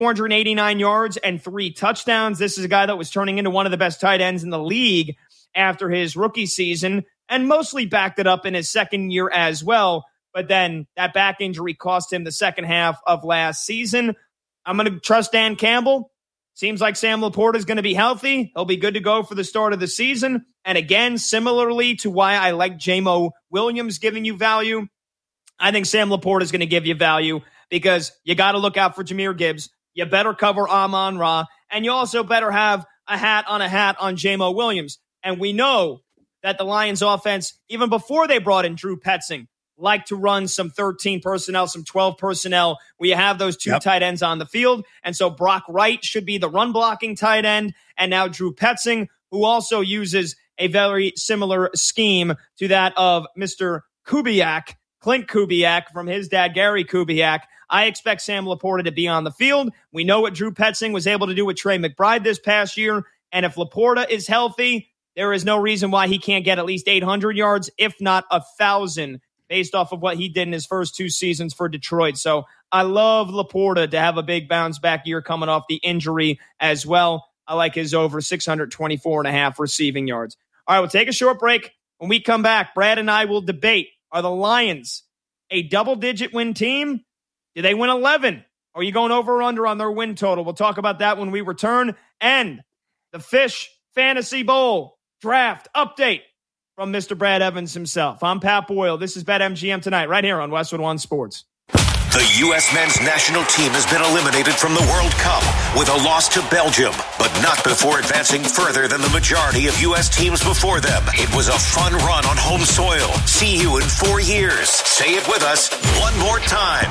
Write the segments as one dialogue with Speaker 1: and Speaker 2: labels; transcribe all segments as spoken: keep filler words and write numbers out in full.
Speaker 1: four hundred eighty-nine yards and three touchdowns. This is a guy that was turning into one of the best tight ends in the league after his rookie season and mostly backed it up in his second year as well. But then that back injury cost him the second half of last season. I'm going to trust Dan Campbell. Seems like Sam Laporta is going to be healthy. He'll be good to go for the start of the season. And again, similarly to why I like J-Mo Williams giving you value, I think Sam Laporta is going to give you value because you got to look out for Jahmyr Gibbs. You better cover Amon-Ra. And you also better have a hat on a hat on J-Mo Williams. And we know that the Lions offense, even before they brought in Drew Petzing, like to run some thirteen personnel, some twelve personnel, where you have those two yep. tight ends on the field. And so Brock Wright should be the run blocking tight end. And now Drew Petzing, who also uses a very similar scheme to that of Mister Kubiak, Clint Kubiak from his dad, Gary Kubiak. I expect Sam Laporta to be on the field. We know what Drew Petzing was able to do with Trey McBride this past year. And if Laporta is healthy, there is no reason why he can't get at least eight hundred yards, if not one thousand, based off of what he did in his first two seasons for Detroit. So I love Laporta to have a big bounce back year coming off the injury as well. I like his over six hundred twenty-four and a half receiving yards. All right, we'll take a short break. When we come back, Brad and I will debate, are the Lions a double-digit win team? Do they win eleven? Are you going over or under on their win total? We'll talk about that when we return. And the Fish Fantasy Bowl draft update from Mister Brad Evans himself. I'm Pat Boyle. This is BetMGM Tonight, right here on Westwood One Sports.
Speaker 2: The U S men's national team has been eliminated from the World Cup with a loss to Belgium, but not before advancing further than the majority of U S teams before them. It was a fun run on home soil. See you in four years. Say it with us one more time.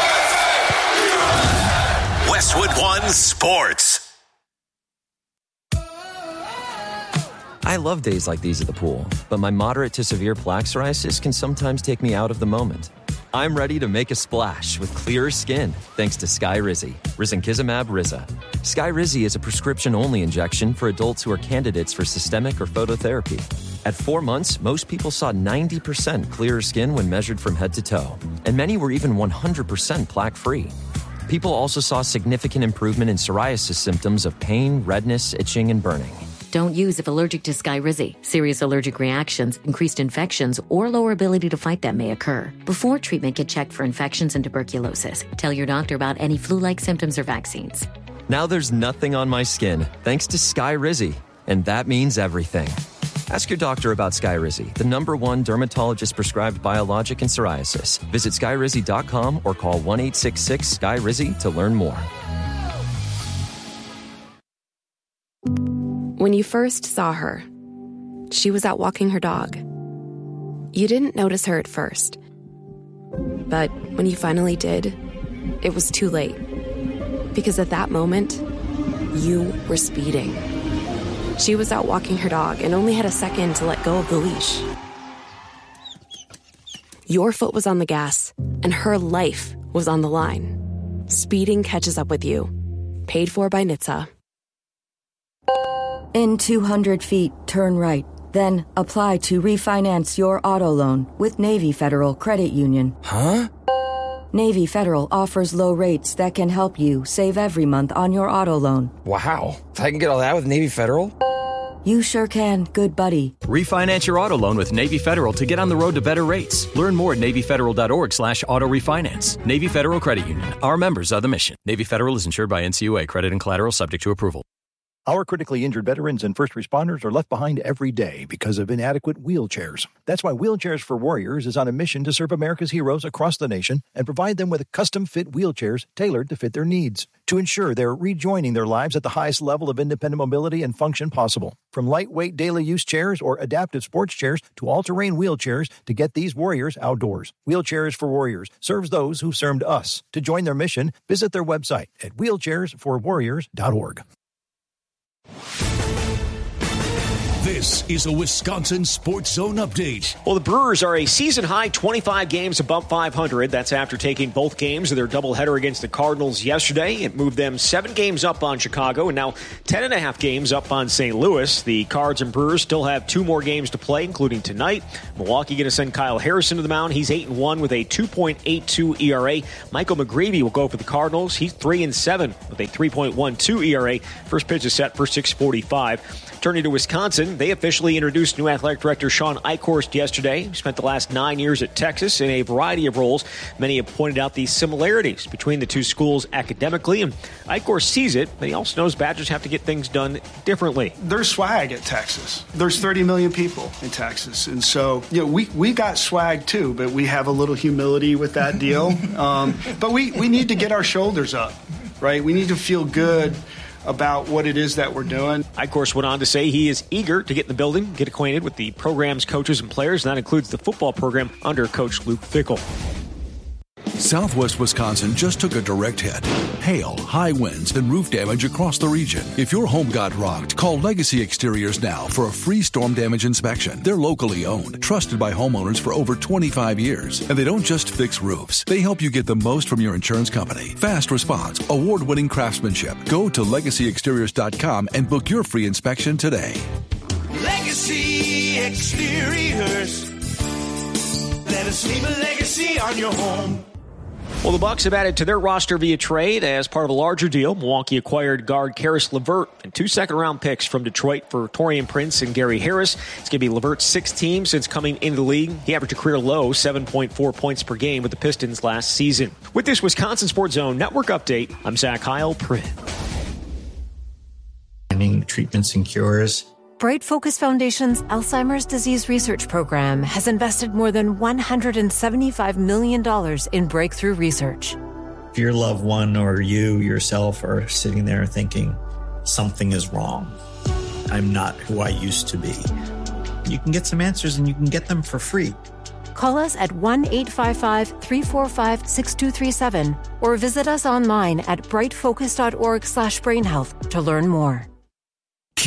Speaker 2: Westwood One Sports.
Speaker 3: I love days like these at the pool, but my moderate to severe plaque psoriasis can sometimes take me out of the moment. I'm ready to make a splash with clearer skin thanks to Skyrizi, Risankizumab Riza. Skyrizi is a prescription-only injection for adults who are candidates for systemic or phototherapy. At four months, most people saw ninety percent clearer skin when measured from head to toe, and many were even one hundred percent plaque-free. People also saw significant improvement in psoriasis symptoms of pain, redness, itching, and burning.
Speaker 4: Don't use if allergic to Skyrizi. Serious allergic reactions, increased infections, or lower ability to fight them may occur. Before treatment, get checked for infections and tuberculosis. Tell your doctor about any flu-like symptoms or vaccines.
Speaker 3: Now there's nothing on my skin thanks to Skyrizi, and that means everything. Ask your doctor about Skyrizi, the number one dermatologist-prescribed biologic in psoriasis. Visit Skyrizi dot com or call one eight six six Sky Rizi to learn more.
Speaker 5: When you first saw her, she was out walking her dog. You didn't notice her at first. But when you finally did, it was too late. Because at that moment, you were speeding. She was out walking her dog and only had a second to let go of the leash. Your foot was on the gas, and her life was on the line. Speeding catches up with you. Paid for by N H T S A.
Speaker 6: In two hundred feet, turn right. Then apply to refinance your auto loan with Navy Federal Credit Union.
Speaker 7: Huh?
Speaker 6: Navy Federal offers low rates that can help you save every month on your auto loan.
Speaker 7: Wow. I can get all that with Navy Federal?
Speaker 6: You sure can, good buddy.
Speaker 8: Refinance your auto loan with Navy Federal to get on the road to better rates. Learn more at NavyFederal.org slash auto refinance. Navy Federal Credit Union. Our members are the mission. Navy Federal is insured by N C U A. Credit and collateral subject to approval.
Speaker 9: Our critically injured veterans and first responders are left behind every day because of inadequate wheelchairs. That's why Wheelchairs for Warriors is on a mission to serve America's heroes across the nation and provide them with custom-fit wheelchairs tailored to fit their needs to ensure they're rejoining their lives at the highest level of independent mobility and function possible. From lightweight daily use chairs or adaptive sports chairs to all-terrain wheelchairs to get these warriors outdoors. Wheelchairs for Warriors serves those who served us. To join their mission, visit their website at wheelchairs for warriors dot org.
Speaker 10: This is a Wisconsin Sports Zone update.
Speaker 11: Well, the Brewers are a season-high twenty-five games above five hundred. That's after taking both games of their doubleheader against the Cardinals yesterday. It moved them seven games up on Chicago and now ten and a half games up on Saint Louis. The Cards and Brewers still have two more games to play, including tonight. Milwaukee going to send Kyle Harrison to the mound. He's eight and one with a two point eight two E R A. Michael McGreevy will go for the Cardinals. He's three and seven with a three point one two E R A. First pitch is set for six forty-five. Turning to Wisconsin, they officially introduced new athletic director Sean Eichhorst yesterday. He spent the last nine years at Texas in a variety of roles. Many have pointed out the similarities between the two schools academically, and Eichhorst sees it, but he also knows Badgers have to get things done differently.
Speaker 12: There's swag at Texas. There's thirty million people in Texas, and so you know we we got swag too, but we have a little humility with that deal. um, but we we need to get our shoulders up, right? We need to feel good about what it is that we're doing.
Speaker 11: Eichhorst went on to say he is eager to get in the building, get acquainted with the program's coaches and players, and that includes the football program under Coach Luke Fickell.
Speaker 10: Southwest Wisconsin just took a direct hit. Hail, high winds, and roof damage across the region. If your home got rocked, call Legacy Exteriors now for a free storm damage inspection. They're locally owned, trusted by homeowners for over twenty-five years. And they don't just fix roofs. They help you get the most from your insurance company. Fast response, award-winning craftsmanship. Go to legacy exteriors dot com and book your free inspection today.
Speaker 13: Legacy Exteriors. Let us leave a legacy on your home.
Speaker 11: Well, the Bucs have added to their roster via trade as part of a larger deal. Milwaukee acquired guard Karis LeVert and two second-round picks from Detroit for Taurean Prince and Gary Harris. It's going to be LeVert's sixth team since coming into the league. He averaged a career low seven point four points per game with the Pistons last season. With this Wisconsin Sports Zone Network update, I'm Zach Heil.
Speaker 14: Finding treatments and cures.
Speaker 15: Bright Focus Foundation's Alzheimer's Disease Research Program has invested more than one hundred seventy-five million dollars in breakthrough research.
Speaker 14: If your loved one or you yourself are sitting there thinking, something is wrong, I'm not who I used to be, you can get some answers and you can get them for free.
Speaker 15: Call us at one eight five five, three four five, six two three seven or visit us online at brightfocus dot org slash brain health to learn more.